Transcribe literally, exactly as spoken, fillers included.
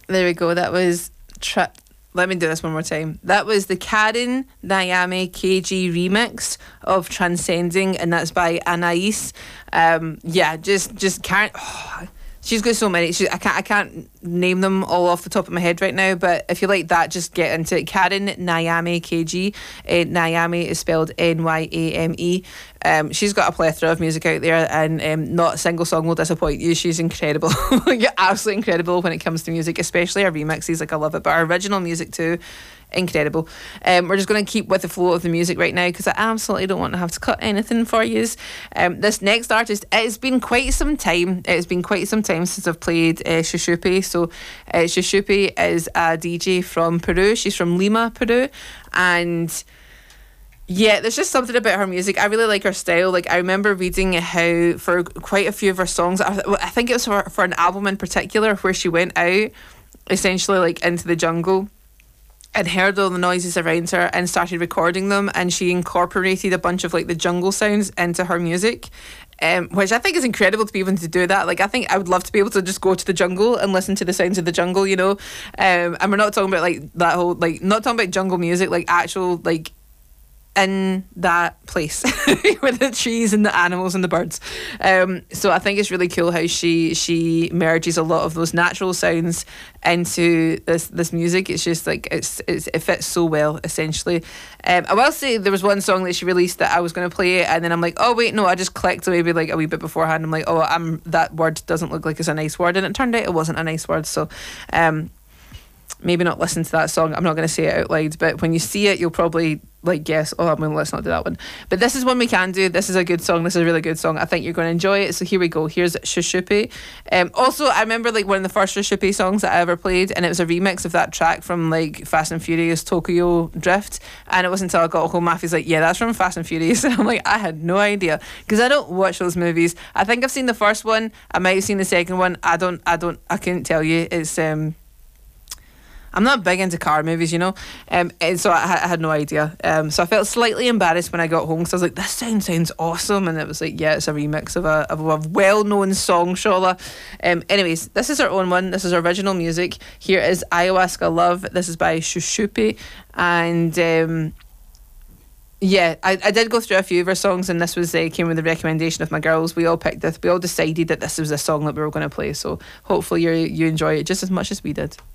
There we go. That was... Tra- Let me do this one more time. That was the Karen Nyame K G remix of Transcending, and that's by Anais. Um, yeah, just just can't... Oh, she's got so many. She, I can't I can't name them all off the top of my head right now, but if you like that, just get into it. Karen Nyame K G. Uh, Nyame is spelled N Y A M E. Um, she's got a plethora of music out there, and um, not a single song will disappoint you. She's incredible. Like, absolutely incredible when it comes to music, especially her remixes. Like, I love it. But her original music too, incredible. Um, we're just going to keep with the flow of the music right now because I absolutely don't want to have to cut anything for you. Um, this next artist, it's been quite some time. It's been quite some time since I've played uh, Shushupi. So uh, Shushupi is a D J from Peru. She's from Lima, Peru, and yeah, there's just something about her music. I really like her style. Like, I remember reading how for quite a few of her songs, I, I think it was for, for an album in particular where she went out essentially like into the jungle and heard all the noises around her and started recording them, and she incorporated a bunch of like the jungle sounds into her music, um, which I think is incredible to be able to do that. Like, I think I would love to be able to just go to the jungle and listen to the sounds of the jungle, you know. Um, and we're not talking about like that whole, like, not talking about jungle music, like actual like in that place with the trees and the animals and the birds. Um, so I think it's really cool how she she merges a lot of those natural sounds into this this music. It's just like it's, it's it fits so well, essentially. Um, I will say there was one song that she released that I was going to play, and then I'm like, oh wait, no, I just clicked maybe like a wee bit beforehand. I'm like, oh, I'm that word doesn't look like it's a nice word, and it turned out it wasn't a nice word. So um, maybe not listen to that song. I'm not going to say it out loud, but when you see it, you'll probably like guess, oh, I mean, let's not do that one. But this is one we can do. This is a good song. This is a really good song. I think you're going to enjoy it. So here we go. Here's Shushupi. Um, also, I remember like one of the first Shushupi songs that I ever played, and it was a remix of that track from like Fast and Furious Tokyo Drift. And it wasn't until I got home, Matthew's like, yeah, that's from Fast and Furious. And I'm like, I had no idea, because I don't watch those movies. I think I've seen the first one. I might have seen the second one. I don't, I don't, I couldn't tell you. It's, um, I'm not big into car movies, you know, um, and so I, I had no idea. Um, so I felt slightly embarrassed when I got home, because I was like, this sound sounds awesome. And it was like, yeah, it's a remix of a, of a well-known song, Shola. Um, anyways, this is our own one. This is original music. Here is Ayahuasca Love. This is by Shushupi. And um, yeah, I, I did go through a few of her songs, and this was uh, came with the recommendation of my girls. We all picked this. We all decided that this was a song that we were going to play. So hopefully you you enjoy it just as much as we did.